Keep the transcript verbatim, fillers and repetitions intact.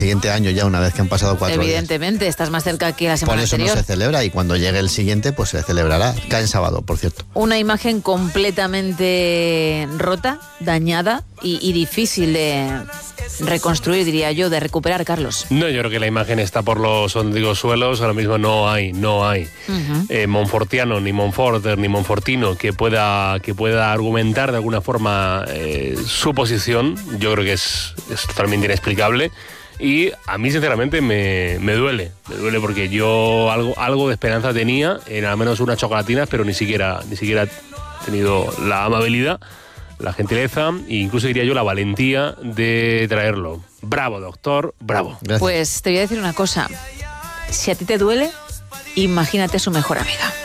siguiente año ya, una vez que han pasado cuatro Evidentemente, días. estás más cerca que la semana Por eso anterior. no se celebra, y cuando llegue el siguiente, pues se celebrará. Cae en sábado, por cierto. Una imagen completamente rota, dañada y, y difícil de reconstruir, diría yo, de recuperar, Carlos. No, yo creo que la imagen está por los hondos suelos. Ahora mismo no hay, no hay uh-huh. eh, monfortiano, ni monforter, ni monfortino que pueda, que pueda argumentar de alguna forma eh, su posición. Yo creo que es, es totalmente inexplicable. Y a mí, sinceramente, me, me duele. Me duele porque yo algo, algo de esperanza tenía, en al menos unas chocolatinas, pero ni siquiera, ni siquiera he tenido la amabilidad, la gentileza e incluso diría yo la valentía de traerlo. Bravo, doctor, bravo. Gracias. Pues te voy a decir una cosa. Si a ti te duele, imagínate a su mejor amiga.